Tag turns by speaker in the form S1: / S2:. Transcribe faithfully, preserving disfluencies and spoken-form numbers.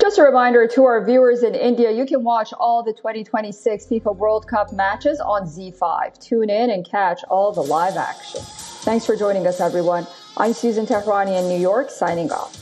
S1: just a reminder to our viewers in India, you can watch all the twenty twenty-six FIFA World Cup matches on Z five. Tune in and catch all the live action. Thanks for joining us, everyone. I'm Susan Tehrani in New York, signing off.